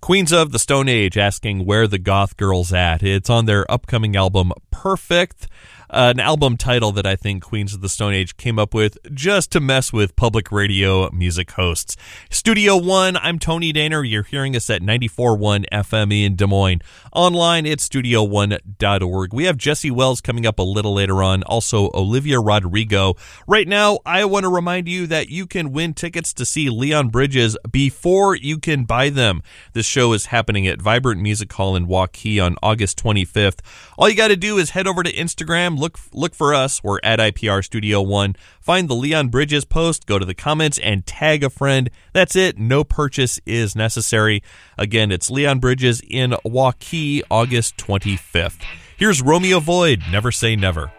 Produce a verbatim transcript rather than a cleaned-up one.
Queens of the Stone Age asking where the goth girl's at. It's on their upcoming album, Perfect. Uh, an album title that I think Queens of the Stone Age came up with just to mess with public radio music hosts. Studio One, I'm Tony Daner. You're hearing us at ninety-four point one F M in Des Moines. Online, it's studio one dot org. We have Jesse Wells coming up a little later on, also Olivia Rodrigo. Right now, I want to remind you that you can win tickets to see Leon Bridges before you can buy them. This show is happening at Vibrant Music Hall in Waukee on August twenty-fifth. All you got to do is head over to Instagram, look look for us. We're at I P R Studio One. Find the Leon Bridges post, go to the comments, and tag a friend. That's it. No purchase is necessary. Again, it's Leon Bridges in Waukee, August twenty-fifth. Here's Romeo Void, Never Say Never.